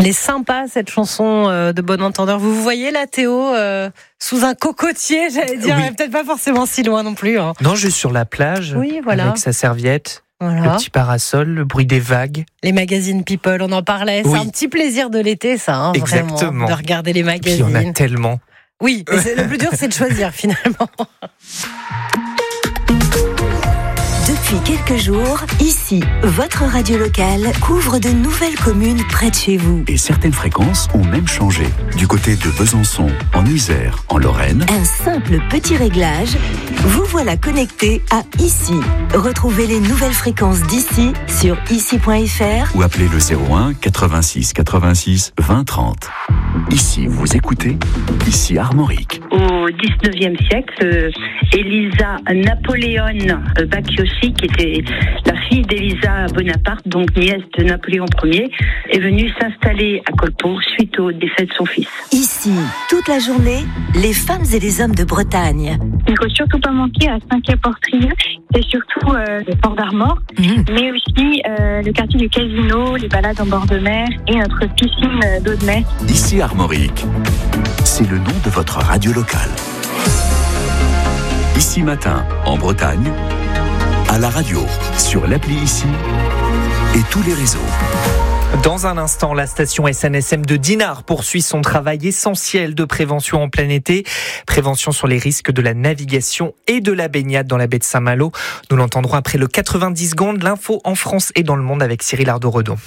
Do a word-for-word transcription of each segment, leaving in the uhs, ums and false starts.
Elle est sympa cette chanson euh, de Bon Entendeur. Vous vous voyez là, Théo, euh, sous un cocotier, j'allais dire, oui. Peut-être pas forcément si loin non plus. Hein. Non, juste sur la plage, oui, voilà. Avec sa serviette. Voilà. Le petit parasol, le bruit des vagues. Les magazines People, on en parlait. Oui. C'est un petit plaisir de l'été, ça, hein, exactement. Vraiment, de regarder les magazines. Puis il y en a tellement. Oui, mais c'est, le plus dur, c'est de choisir finalement. Depuis quelques jours, ici, votre radio locale couvre de nouvelles communes près de chez vous. Et certaines fréquences ont même changé. Du côté de Besançon, en Isère, en Lorraine. Un simple petit réglage, vous voilà connecté à Ici. Retrouvez les nouvelles fréquences d'ici sur ici point f r ou appelez le zéro un quatre-vingt-six quatre-vingt-six vingt trente. Ici, vous écoutez, ici Armorique. Au dix-neuvième siècle, Elisa Napoléon Bacchiossi, qui était la fille d'Elisa Bonaparte, donc nièce de Napoléon Ier, est venue s'installer à Colpo suite au décès de son fils. Ici, toute la journée, les femmes et les hommes de Bretagne. Il ne faut surtout pas manquer à Saint-Quay-Portrieux, c'est surtout euh, le port d'Armor, mmh. mais aussi euh, le quartier du Casino, les balades en bord de mer et notre piscine d'eau de mer. Ici Armorique, c'est le nom de votre radio locale. Ici Matin, en Bretagne, à la radio, sur l'appli Ici et tous les réseaux. Dans un instant, la station S N S M de Dinard poursuit son travail essentiel de prévention en plein été. Prévention sur les risques de la navigation et de la baignade dans la baie de Saint-Malo. Nous l'entendrons après le quatre-vingt-dix secondes. L'info en France et dans le monde avec Cyril Ardo-Redon.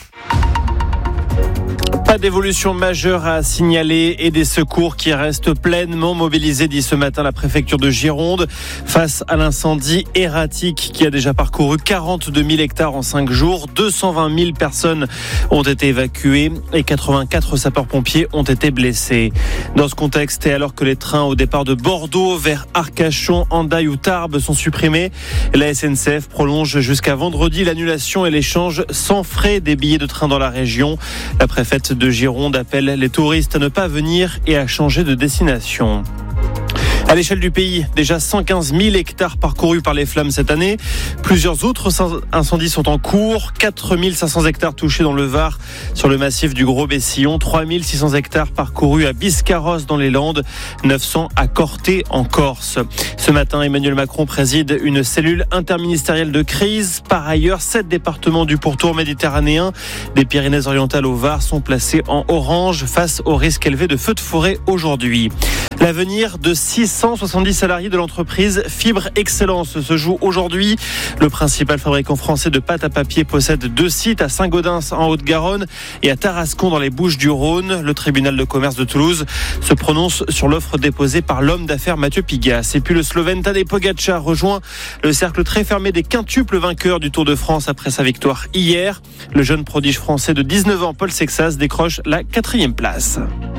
Pas d'évolution majeure à signaler et des secours qui restent pleinement mobilisés, dit ce matin la préfecture de Gironde, face à l'incendie erratique qui a déjà parcouru quarante-deux mille hectares en cinq jours. deux cent vingt mille personnes ont été évacuées et quatre-vingt-quatre sapeurs-pompiers ont été blessés. Dans ce contexte, et alors que les trains au départ de Bordeaux vers Arcachon, Hendaye ou Tarbes sont supprimés, la S N C F prolonge jusqu'à vendredi l'annulation et l'échange sans frais des billets de train dans la région. La préfète de Gironde appelle les touristes à ne pas venir et à changer de destination. À l'échelle du pays, déjà cent quinze mille hectares parcourus par les flammes cette année. Plusieurs autres incendies sont en cours. quatre mille cinq cents hectares touchés dans le Var, sur le massif du Gros-Bessillon. trois mille six cents hectares parcourus à Biscarrosse dans les Landes. neuf cents à Corté en Corse. Ce matin, Emmanuel Macron préside une cellule interministérielle de crise. Par ailleurs, sept départements du pourtour méditerranéen des Pyrénées-Orientales au Var sont placés en orange face au risque élevé de feux de forêt aujourd'hui. L'avenir de six cent soixante-dix salariés de l'entreprise Fibre Excellence se joue aujourd'hui. Le principal fabricant français de pâte à papier possède deux sites à Saint-Gaudens en Haute-Garonne et à Tarascon dans les Bouches-du-Rhône. Le tribunal de commerce de Toulouse se prononce sur l'offre déposée par l'homme d'affaires Mathieu Pigas. Et puis le Slovène Tadej Pogačar rejoint le cercle très fermé des quintuples vainqueurs du Tour de France après sa victoire hier. Le jeune prodige français de dix-neuf ans, Paul Sexas, décroche la quatrième place.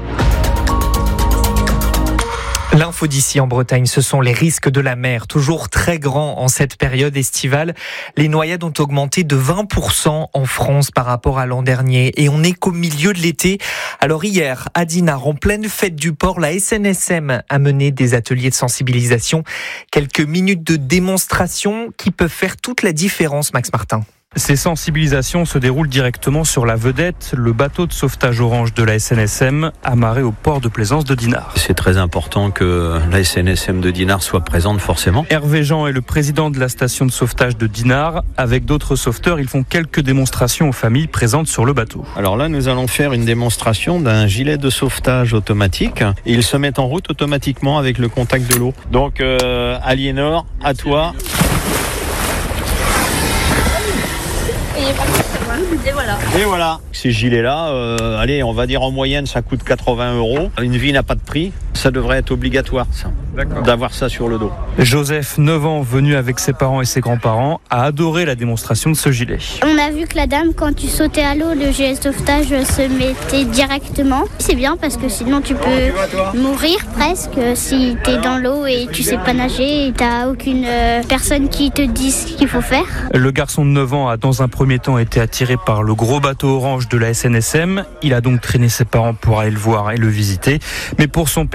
L'info d'ici en Bretagne, ce sont les risques de la mer, toujours très grands en cette période estivale. Les noyades ont augmenté de vingt pour cent en France par rapport à l'an dernier et on n'est qu'au milieu de l'été. Alors hier, à Dinard, en pleine fête du port, la S N S M a mené des ateliers de sensibilisation. Quelques minutes de démonstration qui peuvent faire toute la différence, Max Martin. Ces sensibilisations se déroulent directement sur la vedette, le bateau de sauvetage orange de la S N S M, amarré au port de plaisance de Dinard. C'est très important que la S N S M de Dinard soit présente forcément. Hervé Jean est le président de la station de sauvetage de Dinard. Avec d'autres sauveteurs, ils font quelques démonstrations aux familles présentes sur le bateau. Alors là, nous allons faire une démonstration d'un gilet de sauvetage automatique. Il se met en route automatiquement avec le contact de l'eau. Donc, euh, Aliénor, à toi. Et voilà. Et voilà. Ces gilets-là, euh, allez, on va dire en moyenne, ça coûte quatre-vingts euros. Une vie n'a pas de prix. Ça devrait être obligatoire, ça. D'accord. D'avoir ça sur le dos. Joseph, neuf ans, venu avec ses parents et ses grands-parents, a adoré la démonstration de ce gilet. On a vu que la dame, quand tu sautais à l'eau, le gilet de sauvetage se mettait directement. C'est bien parce que sinon tu peux mourir presque si t'es dans l'eau et tu sais pas nager et t'as aucune personne qui te dit ce qu'il faut faire. Le garçon de neuf ans a dans un premier temps été attiré par le gros bateau orange de la S N S M. Il a donc traîné ses parents pour aller le voir et le visiter. Mais pour son père,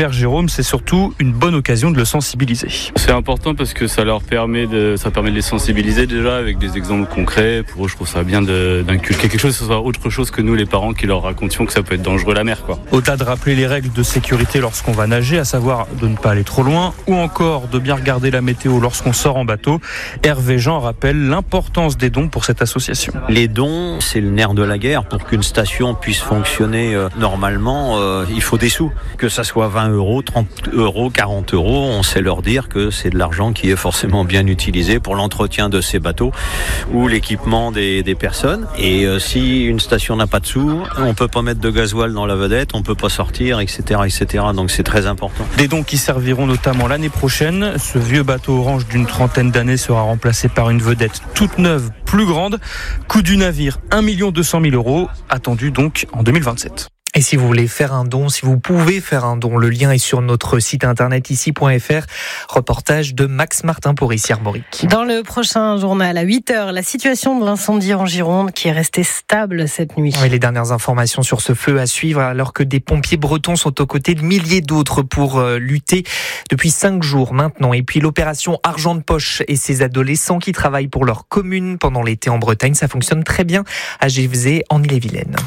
maire Jérôme, c'est surtout une bonne occasion de le sensibiliser. C'est important parce que ça leur permet de, ça permet de les sensibiliser déjà avec des exemples concrets. Pour eux, je trouve ça bien de, d'inculquer quelque chose, que ce soit autre chose que nous les parents qui leur racontions que ça peut être dangereux la mer, quoi. Au-delà de rappeler les règles de sécurité lorsqu'on va nager, à savoir de ne pas aller trop loin ou encore de bien regarder la météo lorsqu'on sort en bateau, Hervé Jean rappelle l'importance des dons pour cette association. Les dons, c'est le nerf de la guerre. Pour qu'une station puisse fonctionner euh, normalement, euh, il faut des sous. Que ça soit vingt euros, trente euros, quarante euros, on sait leur dire que c'est de l'argent qui est forcément bien utilisé pour l'entretien de ces bateaux ou l'équipement des, des personnes. Et euh, si une station n'a pas de sous, on peut pas mettre de gasoil dans la vedette, on peut pas sortir, et cetera, et cetera. Donc c'est très important. Des dons qui serviront notamment l'année prochaine. Ce vieux bateau orange d'une trentaine d'années sera remplacé par une vedette toute neuve, plus grande. Coût du navire, un million deux cent mille euros, attendu donc en deux mille vingt-sept. Et si vous voulez faire un don, si vous pouvez faire un don, le lien est sur notre site internet ici point f r. Reportage de Max Martin pour Ici Armorique. Dans le prochain journal à huit heures, la situation de l'incendie en Gironde qui est restée stable cette nuit. Oui, les dernières informations sur ce feu à suivre alors que des pompiers bretons sont aux côtés de milliers d'autres pour lutter depuis cinq jours maintenant. Et puis l'opération Argent de Poche et ces adolescents qui travaillent pour leur commune pendant l'été en Bretagne, ça fonctionne très bien à Gévesey en Ille-et-Vilaine.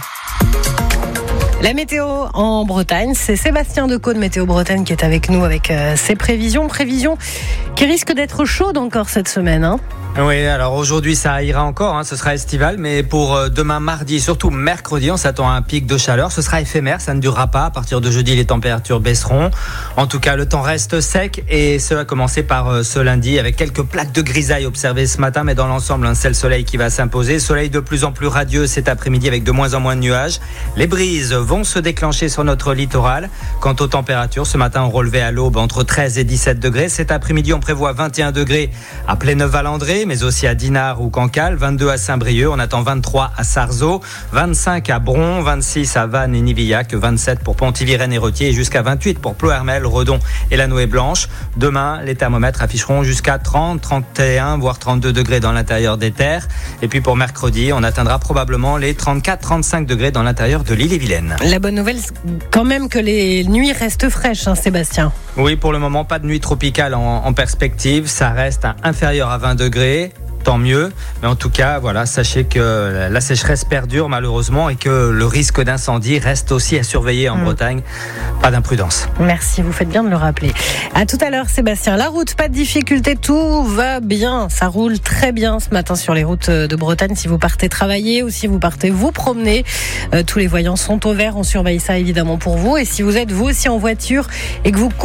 La météo en Bretagne, c'est Sébastien Decaux de Météo Bretagne qui est avec nous avec euh, ses prévisions. Prévisions qui risquent d'être chaudes encore cette semaine. Hein. Oui, alors aujourd'hui ça ira encore, hein, ce sera estival, mais pour demain mardi et surtout mercredi, on s'attend à un pic de chaleur. Ce sera éphémère, ça ne durera pas. À partir de jeudi, les températures baisseront. En tout cas, le temps reste sec et cela a commencé par ce lundi avec quelques plaques de grisaille observées ce matin, mais dans l'ensemble, un c'est le soleil qui va s'imposer. Soleil de plus en plus radieux cet après-midi avec de moins en moins de nuages. Les brises vont se déclencher sur notre littoral. Quant aux températures, ce matin, on relevait à l'aube entre treize et dix-sept degrés. Cet après-midi, on prévoit vingt et un degrés à Pléneuf-Valandré, mais aussi à Dinard ou Cancale, vingt-deux à Saint-Brieuc, on attend vingt-trois à Sarzeau, vingt-cinq à Bron, vingt-six à Vannes et Nivillac, vingt-sept pour Pontivy-Rennes et Retier et jusqu'à vingt-huit pour Ploërmel, Redon et la Nouée Blanche. Demain, les thermomètres afficheront jusqu'à trente, trente et un, voire trente-deux degrés dans l'intérieur des terres. Et puis pour mercredi, on atteindra probablement les trente-quatre, trente-cinq degrés dans l'intérieur de l'Ille-et-Vilaine. La bonne nouvelle, quand même que les nuits restent fraîches, hein, Sébastien. Oui, pour le moment, pas de nuit tropicale en, en perspective. Ça reste inférieur à vingt degrés. Tant mieux, mais en tout cas, voilà, sachez que la sécheresse perdure malheureusement et que le risque d'incendie reste aussi à surveiller en mmh. Bretagne. Pas d'imprudence. Merci, vous faites bien de le rappeler. À tout à l'heure, Sébastien. La route, pas de difficulté, tout va bien. Ça roule très bien ce matin sur les routes de Bretagne. Si vous partez travailler ou si vous partez vous promener, euh, tous les voyants sont au vert. On surveille ça évidemment pour vous. Et si vous êtes vous aussi en voiture et que vous